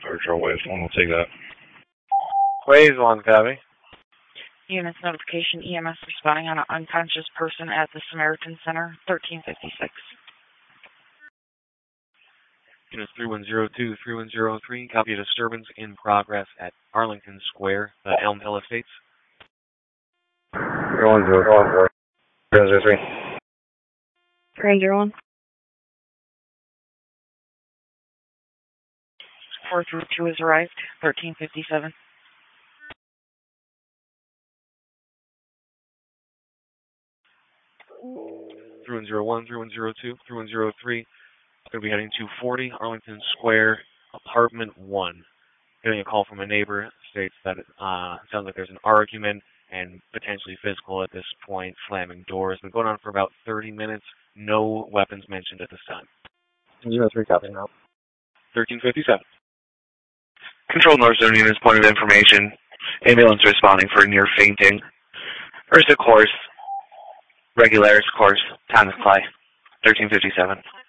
Fire Trail Waves 1 will take that. Waves 1, copy. Units notification, EMS responding on an unconscious person at the Samaritan Center, 1356. Units 3102, 3103, copy a disturbance in progress at Arlington Square, the Elm Hill Estates. 310, 003. Ranger 1. 432 has arrived, 1357. Through 101, 3102, 3103. Going to be heading to 40 Arlington Square, apartment 1. Getting a call from a neighbor states that it sounds like there's an argument and potentially physical at this point, slamming doors. Been going on for about 30 minutes. No weapons mentioned at this time. 03, copy now. 1357. Control North Zone units, point of information. Ambulance responding for near fainting. Ursa course. Regularis course. Time of flight. 1357.